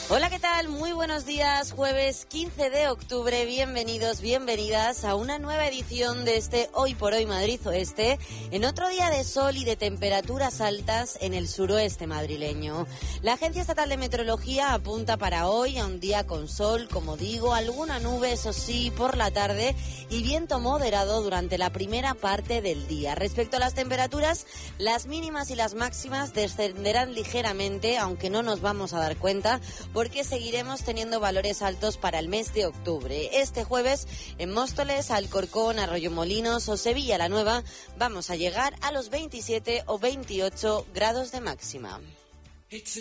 Hola, ¿qué tal? Muy buenos días, jueves 15 de octubre, bienvenidos, bienvenidas a una nueva edición de este Hoy por Hoy Madrid Oeste, en otro día de sol y de temperaturas altas en el suroeste madrileño. La Agencia Estatal de Meteorología apunta para hoy a un día con sol, como digo, alguna nube, eso sí, por la tarde y viento moderado durante la primera parte del día. Respecto a las temperaturas, las mínimas y las máximas descenderán ligeramente, aunque no nos vamos a dar cuenta, porque seguiremos teniendo valores altos para el mes de octubre. Este jueves en Móstoles, Alcorcón, Arroyomolinos o Sevilla la Nueva vamos a llegar a los 27 o 28 grados de máxima.